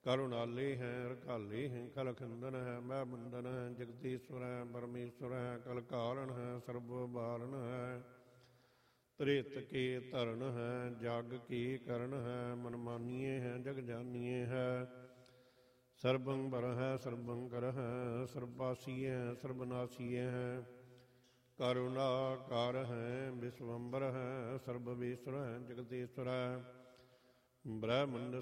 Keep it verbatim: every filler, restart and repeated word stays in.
ਕਰੁਣਾਲੇ ਹੈ ਰਖਾਲੇ ਹੈ ਕਲਖੰਦਨ ਹੈ ਮੈਂ ਬੰਦਨ ਹੈ ਜਗਦੀਸ਼ਵਰ ਹੈ ਪਰਮੇਸ਼ਵਰ ਹੈ ਕਲ ਕਾਰਨ ਹੈ ਸਰਬ ਬਾਰਨ ਹੈ ਤ੍ਰਿਤ ਕੇ ਧਰਨ ਹੈ ਜਗ ਕੀ ਕਰਨ ਹੈ ਮਨ ਮਾਨੀਏ ਹੈ ਜਗ ਜਾਨੀਏ ਹੈ ਸਰਬੰ ਬਰ ਹੈ ਸਰਬੰ ਕਰ ਹੈ ਸਰਬਾਸੀਏ ਹੈ ਸਰਬਨਾਸੀਏ ਹੈ ਕਰੁਣਾ ਕਾਰ ਹੈ ਵਿਸ਼ਵੰਬਰ ਹੈ ਸਰਬਵੇਸ਼ਵਰ ਹੈ ਜਗਦੀਸ਼ਵਰ ਹੈ ਬ੍ਰਹਮੰਡ